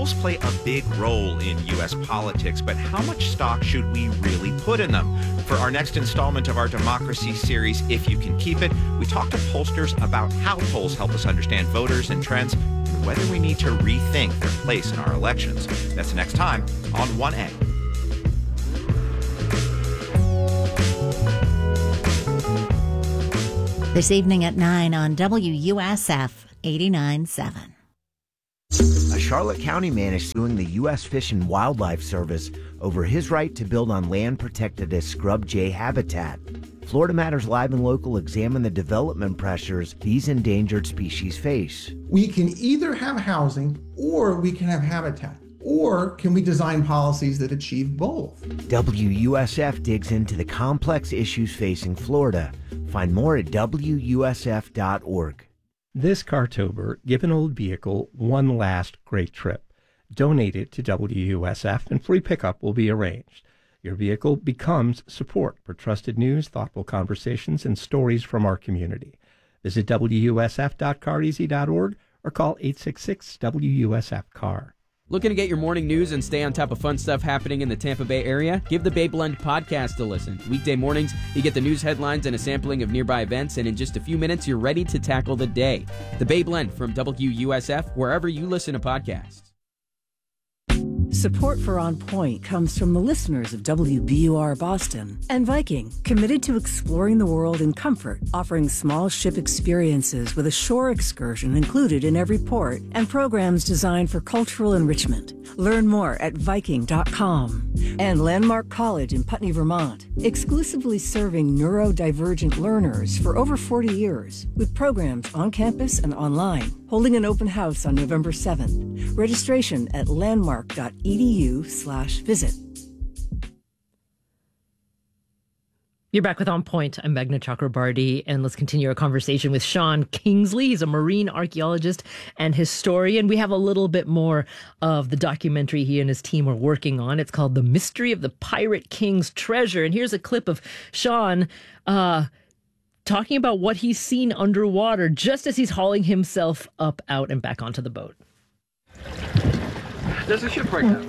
polls play a big role in U.S. politics, but how much stock should we really put in them? For our next installment of our Democracy series, If You Can Keep It, we talk to pollsters about how polls help us understand voters and trends, and whether we need to rethink their place in our elections. That's next time on 1A. This evening at 9 on WUSF 89.7. A Charlotte County man is suing the U.S. Fish and Wildlife Service over his right to build on land protected as scrub jay habitat. Florida Matters Live and Local examine the development pressures these endangered species face. We can either have housing or we can have habitat. Or can we design policies that achieve both? WUSF digs into the complex issues facing Florida. Find more at WUSF.org. This Cartober, give an old vehicle one last great trip. Donate it to WUSF and free pickup will be arranged. Your vehicle becomes support for trusted news, thoughtful conversations, and stories from our community. Visit WUSF.careasy.org or call 866-WUSF-CAR. Looking to get your morning news and stay on top of fun stuff happening in the Tampa Bay area? Give the Bay Blend podcast a listen. Weekday mornings, you get the news headlines and a sampling of nearby events, and in just a few minutes, you're ready to tackle the day. The Bay Blend from WUSF, wherever you listen to podcasts. Support for On Point comes from the listeners of WBUR Boston and Viking, committed to exploring the world in comfort, offering small ship experiences with a shore excursion included in every port and programs designed for cultural enrichment. Learn more at Viking.com. And Landmark College in Putney, Vermont, exclusively serving neurodivergent learners for over 40 years with programs on campus and online, holding an open house on November 7th. Registration at landmark.edu/visit. You're back with On Point. I'm Meghna Chakrabarty, and let's continue our conversation with Sean Kingsley. He's a marine archaeologist and historian. We have a little bit more of the documentary he and his team are working on. It's called The Mystery of the Pirate King's Treasure. And here's a clip of Sean talking about what he's seen underwater just as he's hauling himself up, out, and back onto the boat. There's a shipwreck now.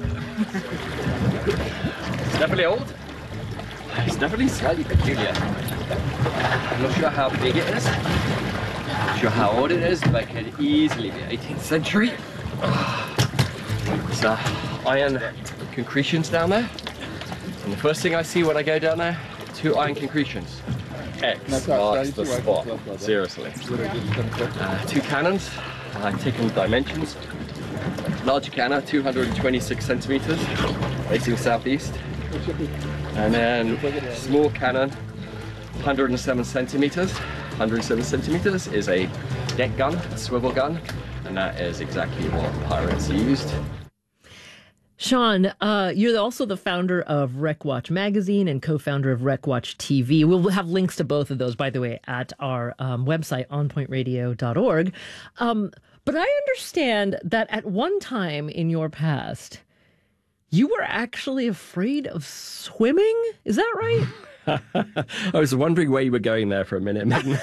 It's definitely old. It's definitely slightly peculiar. I'm not sure how big it is. Not sure how old it is, but it could easily be 18th century. There's iron concretions down there. And the first thing I see when I go down there, 2 iron concretions. X marks the spot. Seriously. 2 cannons. I've taken dimensions. Large cannon, 226 centimeters, facing southeast. And then small cannon, 107 centimeters. 107 centimeters is a deck gun, a swivel gun, and that is exactly what pirates used. Sean, you're also the founder of Wreckwatch Magazine and co-founder of Wreckwatch TV. We'll have links to both of those, by the way, at our website, onpointradio.org. But I understand that at one time in your past, you were actually afraid of swimming? Is that right? I was wondering where you were going there for a minute, Megan.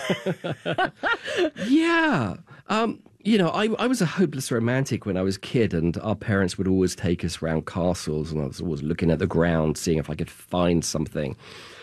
Yeah. You know, I was a hopeless romantic when I was a kid, and our parents would always take us around castles, and I was always looking at the ground, seeing if I could find something.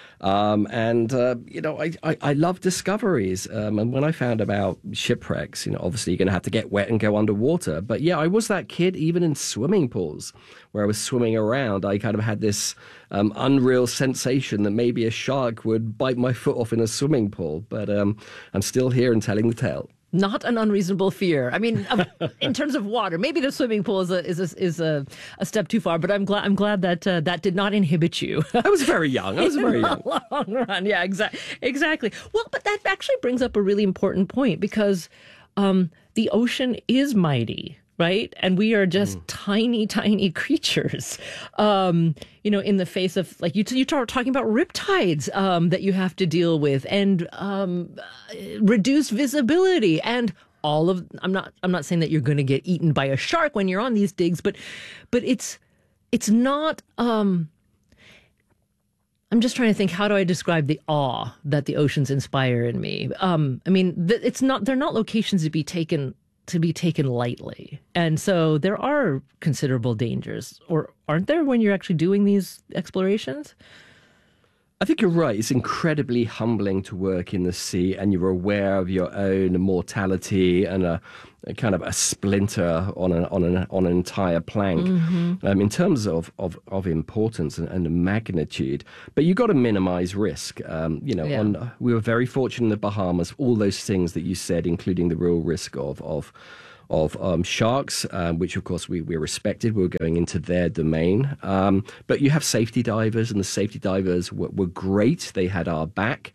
You know, I love discoveries. And when I found about shipwrecks, you know, obviously you're going to have to get wet and go underwater. But yeah, I was that kid, even in swimming pools where I was swimming around. I kind of had this unreal sensation that maybe a shark would bite my foot off in a swimming pool. But I'm still here and telling the tale. Not an unreasonable fear. I mean, in terms of water, maybe the swimming pool is a step too far. But I'm glad that that did not inhibit you. I was very young. In the long run, yeah, exactly. Well, but that actually brings up a really important point because the ocean is mighty, right? And we are just tiny, tiny creatures. You know, in the face of, like, you start talking about riptides that you have to deal with, and reduced visibility, and all of. I'm not saying that you're going to get eaten by a shark when you're on these digs, but it's not. I'm just trying to think, how do I describe the awe that the oceans inspire in me? I mean, it's not. They're not locations to be taken to be taken lightly. And so there are considerable dangers, or aren't there, when you're actually doing these explorations? I think you're right. It's incredibly humbling to work in the sea, and you're aware of your own mortality and a kind of a splinter on an entire plank. In terms of importance and magnitude. But you've got to minimize risk. We were very fortunate in the Bahamas. All those things that you said, including the real risk of sharks, which of course we respected. We were going into their domain. But you have safety divers, and the safety divers were great. They had our back.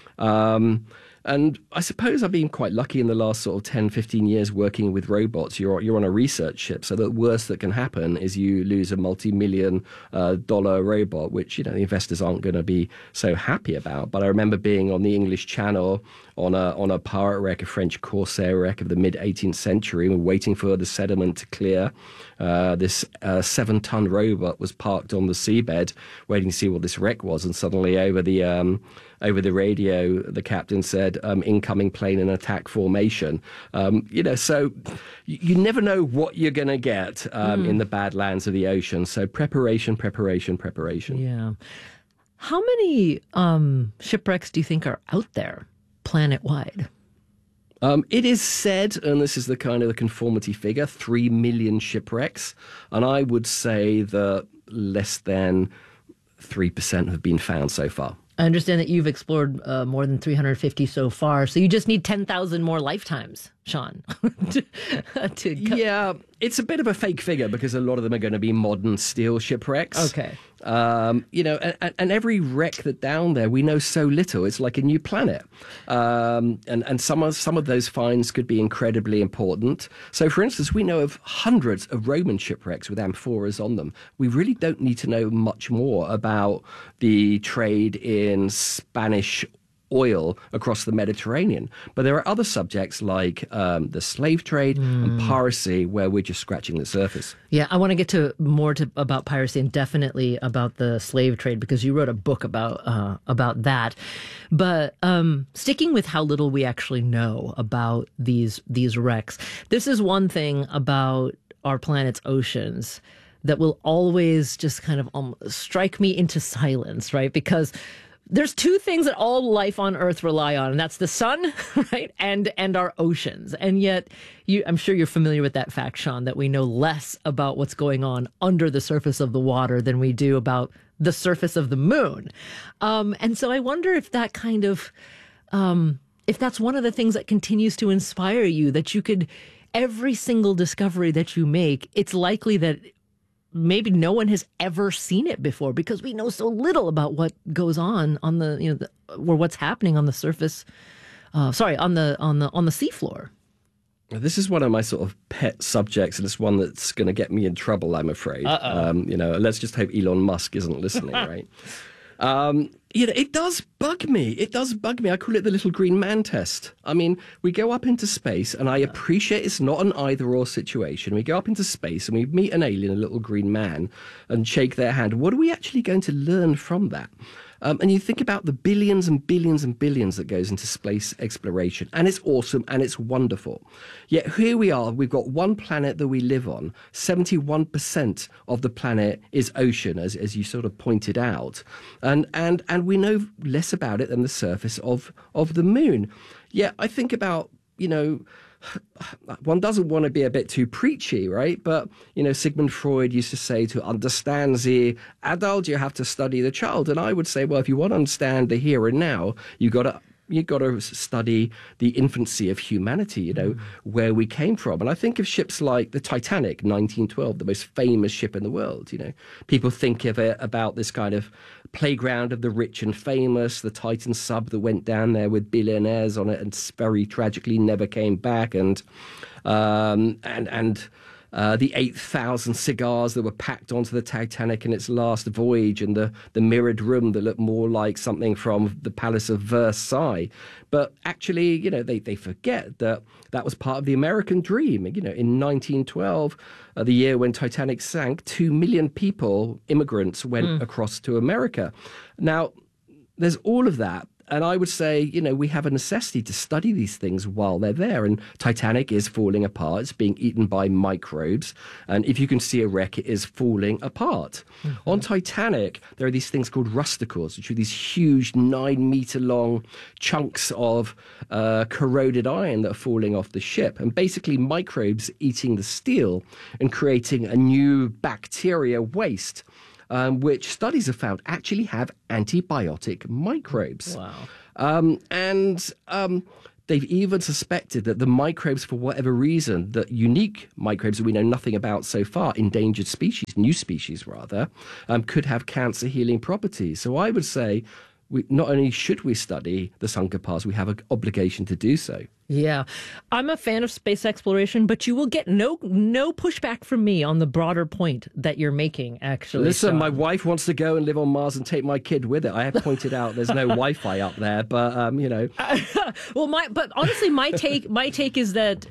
And I suppose I've been quite lucky in the last sort of 10, 15 years working with robots. You're on a research ship, so the worst that can happen is you lose a multi-million dollar robot, which the investors aren't going to be so happy about. But I remember being on the English Channel on a pirate wreck, a French corsair wreck of the mid-18th century. We're waiting for the sediment to clear. This 7-ton robot was parked on the seabed, waiting to see what this wreck was, and suddenly over the radio, the captain said, incoming plane in attack formation. So you never know what you're going to get in the Badlands of the ocean. So preparation. Yeah. How many shipwrecks do you think are out there planet-wide? It is said, and this is the kind of the conformity figure, 3 million shipwrecks. And I would say that less than 3% have been found so far. I understand that you've explored more than 350 so far, so you just need 10,000 more lifetimes, Sean. Yeah, it's a bit of a fake figure because a lot of them are going to be modern steel shipwrecks. Okay. And every wreck that's down there, we know so little. It's like a new planet. And some of those finds could be incredibly important. So, for instance, we know of hundreds of Roman shipwrecks with amphoras on them. We really don't need to know much more about the trade in Spanish oil across the Mediterranean. But there are other subjects like the slave trade and piracy where we're just scratching the surface. Yeah, I want to get to more about piracy and definitely about the slave trade because you wrote a book about that. But sticking with how little we actually know about these wrecks, this is one thing about our planet's oceans that will always just kind of strike me into silence, right? Because there's two things that all life on Earth rely on, and that's the sun, right, and our oceans. And yet, I'm sure you're familiar with that fact, Sean, that we know less about what's going on under the surface of the water than we do about the surface of the moon. And so I wonder if that kind of, if that's one of the things that continues to inspire you, that you could, every single discovery that you make, it's likely that maybe no one has ever seen it before because we know so little about what goes on the or what's happening on the surface. On the seafloor. This is one of my sort of pet subjects, and it's one that's going to get me in trouble, I'm afraid. Let's just hope Elon Musk isn't listening, right? It does bug me. I call it the little green man test. I mean, we go up into space, and I appreciate it's not an either-or situation. We go up into space, and we meet an alien, a little green man, and shake their hand. What are we actually going to learn from that? And you think about the billions and billions and billions that goes into space exploration, and it's awesome and it's wonderful. Yet here we are, we've got one planet that we live on. 71% of the planet is ocean, as you sort of pointed out. And we know less about it than the surface of the moon. Yet I think about, one doesn't want to be a bit too preachy, right? But, Sigmund Freud used to say to understand the adult, you have to study the child. And I would say, well, if you want to understand the here and now, you got to study the infancy of humanity, where we came from. And I think of ships like the Titanic, 1912, the most famous ship in the world. People think of it about this kind of playground of the rich and famous, the Titan sub that went down there with billionaires on it and very tragically never came back, and the 8,000 cigars that were packed onto the Titanic in its last voyage, and the mirrored room that looked more like something from the Palace of Versailles. But actually, they forget that was part of the American dream. In 1912, the year when Titanic sank, 2 million people, immigrants, went across to America. Now, there's all of that. I would say, we have a necessity to study these things while they're there. And Titanic is falling apart. It's being eaten by microbes. And if you can see a wreck, it is falling apart. Mm-hmm. On Titanic, there are these things called rusticles, which are these huge 9-meter-long chunks of corroded iron that are falling off the ship. And basically microbes eating the steel and creating a new bacteria waste. Which studies have found actually have antibiotic microbes. Wow. They've even suspected that the microbes, for whatever reason, the unique microbes that we know nothing about so far, endangered species, new species rather, could have cancer healing properties. So I would say not only should we study the sunken past, we have an obligation to do so. Yeah. I'm a fan of space exploration, but you will get no pushback from me on the broader point that you're making, actually. Listen, my wife wants to go and live on Mars and take my kid with it. I have pointed out there's no Wi-Fi up there, but, but honestly, my take is that,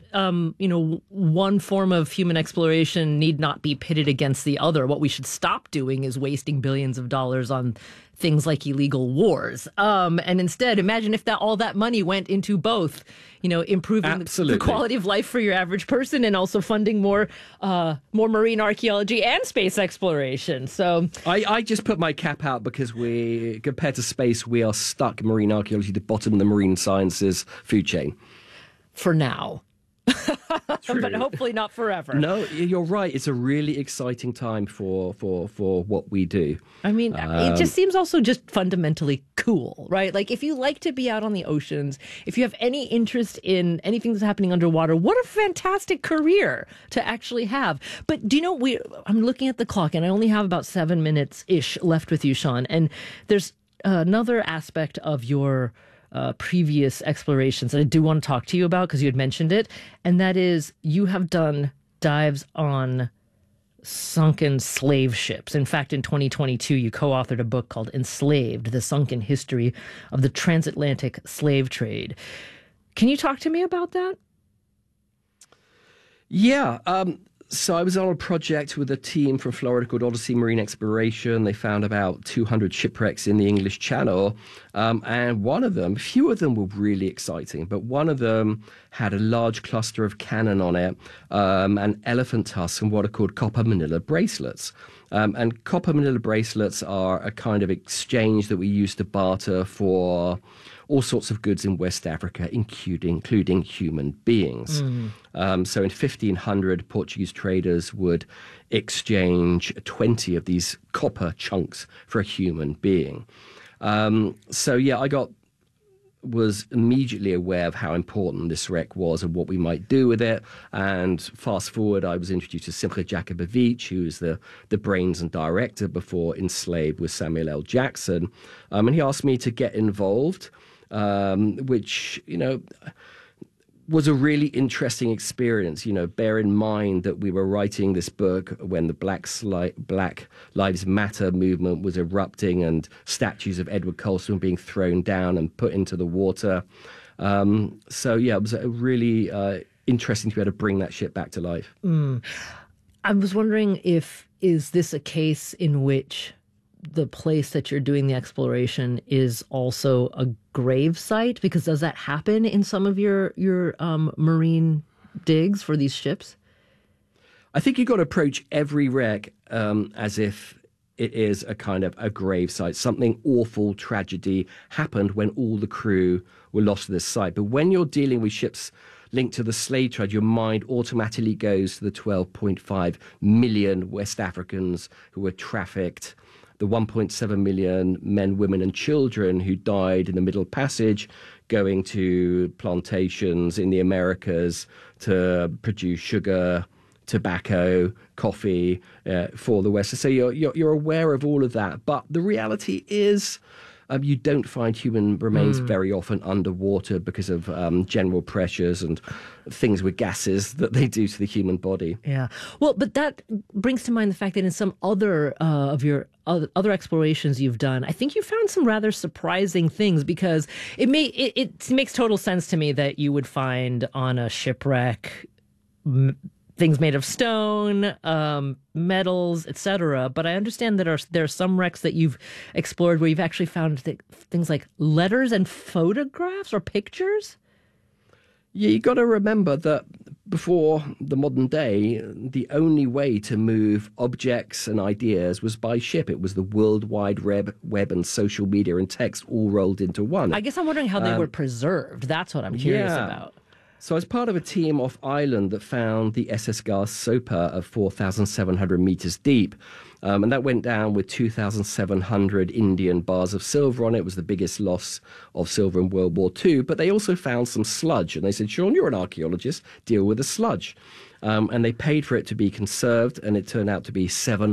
one form of human exploration need not be pitted against the other. What we should stop doing is wasting billions of dollars on things like illegal wars. And instead, imagine if all that money went into both, improving the quality of life for your average person and also funding more marine archaeology and space exploration. So I just put my cap out because compared to space, we are stuck in marine archaeology, the bottom of the marine sciences food chain. For now. But hopefully not forever. No, you're right. It's a really exciting time for what we do. I mean, it just seems also just fundamentally cool, right? Like, if you like to be out on the oceans, if you have any interest in anything that's happening underwater, what a fantastic career to actually have. But do you know, I'm looking at the clock, and I only have about 7 minutes-ish left with you, Sean. And there's another aspect of your previous explorations that I do want to talk to you about because you had mentioned it, and that is you have done dives on sunken slave ships. In fact, in 2022, you co-authored a book called Enslaved, The Sunken History of the Transatlantic Slave Trade. Can you talk to me about that? Yeah. So I was on a project with a team from Florida called Odyssey Marine Exploration. They found about 200 shipwrecks in the English Channel. And one of them, a few of them were really exciting, but one of them had a large cluster of cannon on it, and elephant tusks and what are called copper manila bracelets. And copper manila bracelets are a kind of exchange that we use to barter for all sorts of goods in West Africa, including human beings. So in 1500, Portuguese traders would exchange 20 of these copper chunks for a human being. I was immediately aware of how important this wreck was and what we might do with it. And fast forward, I was introduced to Simcha Jakubowicz, who was the brains and director before Enslaved with Samuel L. Jackson. And he asked me to get involved, which, was a really interesting experience. Bear in mind that we were writing this book when the Black Lives Matter movement was erupting and statues of Edward Colston being thrown down and put into the water. It was a really interesting to be able to bring that ship back to life. I was wondering is this a case in which the place that you're doing the exploration is also a grave site? Because does that happen in some of your marine digs for these ships? I think you've got to approach every wreck as if it is a kind of a grave site. Something awful, tragedy happened when all the crew were lost to this site. But when you're dealing with ships linked to the slave trade, your mind automatically goes to the 12.5 million West Africans who were trafficked, the 1.7 million men, women, and children who died in the Middle Passage going to plantations in the Americas to produce sugar, tobacco, coffee for the West. So you're aware of all of that. But the reality is you don't find human remains very often underwater because of general pressures and things with gases that they do to the human body. Yeah. Well, but that brings to mind the fact that in some other of your other explorations you've done, I think you found some rather surprising things, because it makes total sense to me that you would find on a shipwreck things made of stone, metals, etc. But I understand that there are some wrecks that you've explored where you've actually found things like letters and photographs or pictures. Yeah, you got to remember that before the modern day, the only way to move objects and ideas was by ship. It was the World Wide Web and social media and text all rolled into one. I guess I'm wondering how they were preserved. That's what I'm curious about. So I was part of a team off Ireland that found the SS Gar Soper of 4,700 meters deep. And that went down with 2,700 Indian bars of silver on it. It was the biggest loss of silver in World War II. But they also found some sludge. And they said, Sean, you're an archaeologist, deal with the sludge. And they paid for it to be conserved. And it turned out to be 7